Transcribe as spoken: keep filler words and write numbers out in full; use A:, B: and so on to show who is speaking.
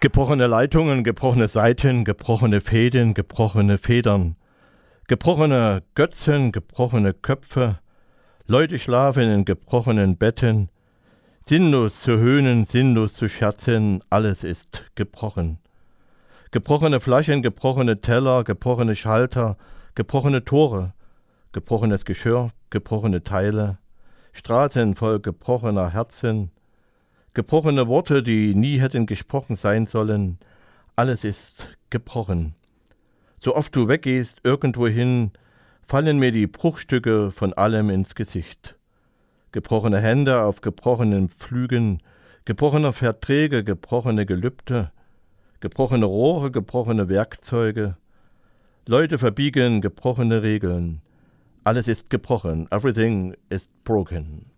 A: Gebrochene Leitungen, gebrochene Saiten, gebrochene Fäden, gebrochene Federn, gebrochene Götzen, gebrochene Köpfe, Leute schlafen in gebrochenen Betten, sinnlos zu höhnen, sinnlos zu scherzen, alles ist gebrochen. Gebrochene Flaschen, gebrochene Teller, gebrochene Schalter, gebrochene Tore, gebrochenes Geschirr, gebrochene Teile, Straßen voll gebrochener Herzen, gebrochene Worte, die nie hätten gesprochen sein sollen, alles ist gebrochen. So oft du weggehst, irgendwohin, fallen mir die Bruchstücke von allem ins Gesicht. Gebrochene Hände auf gebrochenen Pflügen, gebrochene Verträge, gebrochene Gelübde, gebrochene Rohre, gebrochene Werkzeuge, Leute verbiegen gebrochene Regeln. Alles ist gebrochen, everything is broken.